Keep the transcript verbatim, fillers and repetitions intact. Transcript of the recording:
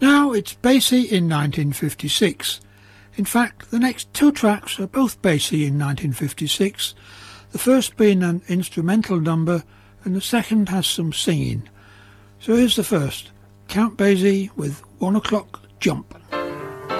Now it's Basie in nineteen fifty-six. In fact, the next two tracks are both Basie in nineteen fifty-six, the first being an instrumental number and the second has some singing. So here's the first, Count Basie with One O'Clock Jump.